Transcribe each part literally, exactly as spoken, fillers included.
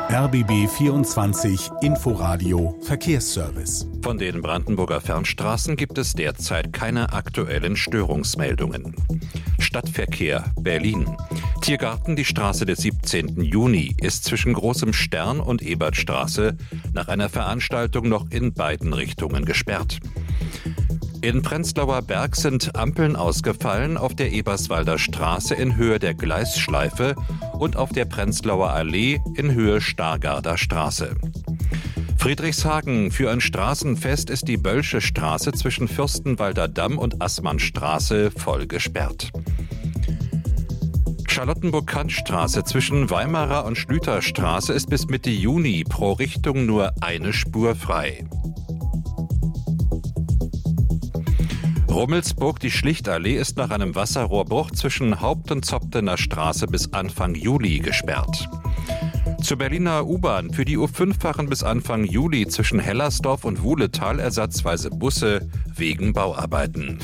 R B B vierundzwanzig Inforadio Verkehrsservice. Von den Brandenburger Fernstraßen gibt es derzeit keine aktuellen Störungsmeldungen. Stadtverkehr Berlin. Tiergarten, die Straße des siebzehnten Juni, ist zwischen Großem Stern und Ebertstraße nach einer Veranstaltung noch in beiden Richtungen gesperrt. In Prenzlauer Berg sind Ampeln ausgefallen auf der Eberswalder Straße in Höhe der Gleisschleife und auf der Prenzlauer Allee in Höhe Stargarder Straße. Friedrichshagen: Für ein Straßenfest ist die Bölsche Straße zwischen Fürstenwalder Damm und Assmannstraße voll gesperrt. Charlottenburg-Kantstraße zwischen Weimarer und Schlüterstraße ist bis Mitte Juni pro Richtung nur eine Spur frei. Rummelsburg, die Schlichtallee, ist nach einem Wasserrohrbruch zwischen Haupt- und Zoptener Straße bis Anfang Juli gesperrt. Zur Berliner U-Bahn: Für die U fünf fahren bis Anfang Juli zwischen Hellersdorf und Wuhletal ersatzweise Busse wegen Bauarbeiten.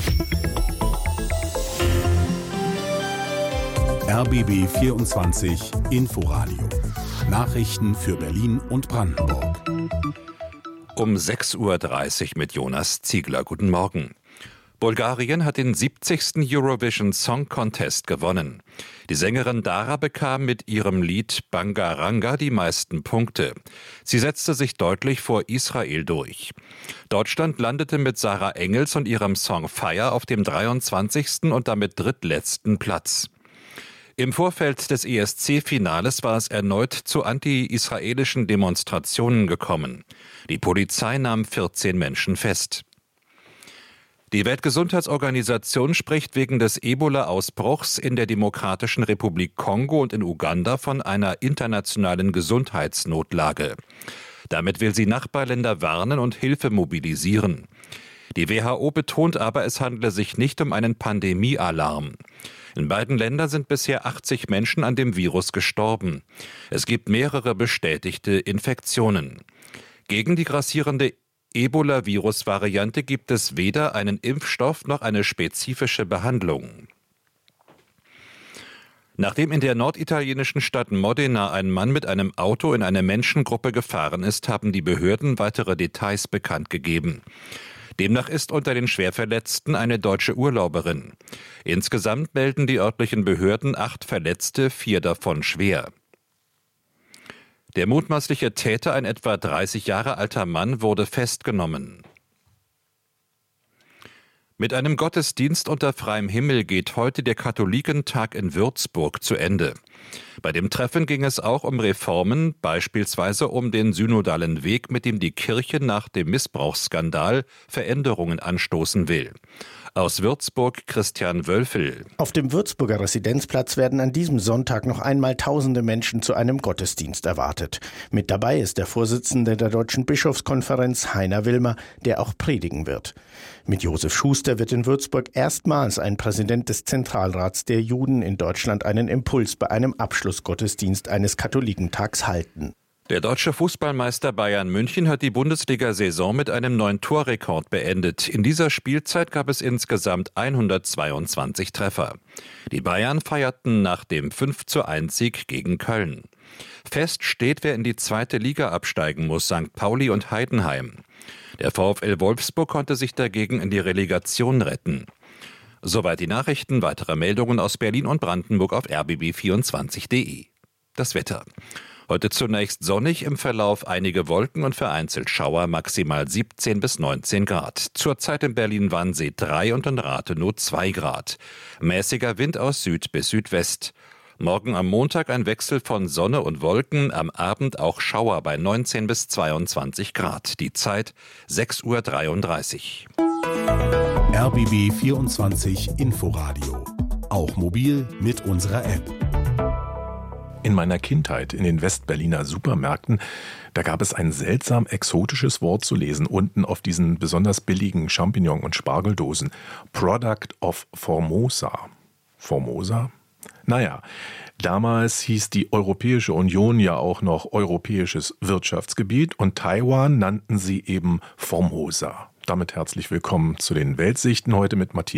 R B B vierundzwanzig Inforadio. Nachrichten für Berlin und Brandenburg. Um sechs Uhr dreißig mit Jonas Ziegler. Guten Morgen. Bulgarien hat den siebzigsten Eurovision Song Contest gewonnen. Die Sängerin Dara bekam mit ihrem Lied Bangaranga die meisten Punkte. Sie setzte sich deutlich vor Israel durch. Deutschland landete mit Sarah Engels und ihrem Song Fire auf dem dreiundzwanzigsten und damit drittletzten Platz. Im Vorfeld des E S C-Finales war es erneut zu anti-israelischen Demonstrationen gekommen. Die Polizei nahm vierzehn Menschen fest. Die Weltgesundheitsorganisation spricht wegen des Ebola-Ausbruchs in der Demokratischen Republik Kongo und in Uganda von einer internationalen Gesundheitsnotlage. Damit will sie Nachbarländer warnen und Hilfe mobilisieren. Die W H O betont aber, es handle sich nicht um einen Pandemiealarm. In beiden Ländern sind bisher achtzig Menschen an dem Virus gestorben. Es gibt mehrere bestätigte Infektionen. Gegen die grassierende Ebola-Virus-Variante gibt es weder einen Impfstoff noch eine spezifische Behandlung. Nachdem in der norditalienischen Stadt Modena ein Mann mit einem Auto in eine Menschengruppe gefahren ist, haben die Behörden weitere Details bekannt gegeben. Demnach ist unter den Schwerverletzten eine deutsche Urlauberin. Insgesamt melden die örtlichen Behörden acht Verletzte, vier davon schwer. Der mutmaßliche Täter, ein etwa dreißig Jahre alter Mann, wurde festgenommen. Mit einem Gottesdienst unter freiem Himmel geht heute der Katholikentag in Würzburg zu Ende. Bei dem Treffen ging es auch um Reformen, beispielsweise um den synodalen Weg, mit dem die Kirche nach dem Missbrauchsskandal Veränderungen anstoßen will. Aus Würzburg Christian Wölfel. Auf dem Würzburger Residenzplatz werden an diesem Sonntag noch einmal tausende Menschen zu einem Gottesdienst erwartet. Mit dabei ist der Vorsitzende der Deutschen Bischofskonferenz, Heiner Wilmer, der auch predigen wird. Mit Josef Schuster wird in Würzburg erstmals ein Präsident des Zentralrats der Juden in Deutschland einen Impuls bei einem Abschlussgottesdienst eines Katholikentags halten. Der deutsche Fußballmeister Bayern München hat die Bundesliga-Saison mit einem neuen Torrekord beendet. In dieser Spielzeit gab es insgesamt hundertzweiundzwanzig Treffer. Die Bayern feierten nach dem fünf zu eins Sieg gegen Köln. Fest steht, wer in die zweite Liga absteigen muss: Sankt Pauli und Heidenheim. Der VfL Wolfsburg konnte sich dagegen in die Relegation retten. Soweit die Nachrichten. Weitere Meldungen aus Berlin und Brandenburg auf r b b vierundzwanzig punkt de. Das Wetter. Heute zunächst sonnig, im Verlauf einige Wolken und vereinzelt Schauer, maximal siebzehn bis neunzehn Grad. Zurzeit in Berlin-Wannsee drei und in Rathenow zwei Grad. Mäßiger Wind aus Süd bis Südwest. Morgen am Montag ein Wechsel von Sonne und Wolken, am Abend auch Schauer bei neunzehn bis zweiundzwanzig Grad. Die Zeit sechs Uhr dreiunddreißig. R B B vierundzwanzig Inforadio. Auch mobil mit unserer App. In meiner Kindheit in den Westberliner Supermärkten, da gab es ein seltsam exotisches Wort zu lesen, unten auf diesen besonders billigen Champignon- und Spargeldosen. Product of Formosa. Formosa? Naja, damals hieß die Europäische Union ja auch noch Europäisches Wirtschaftsgebiet und Taiwan nannten sie eben Formosa. Damit herzlich willkommen zu den Weltsichten heute mit Matthias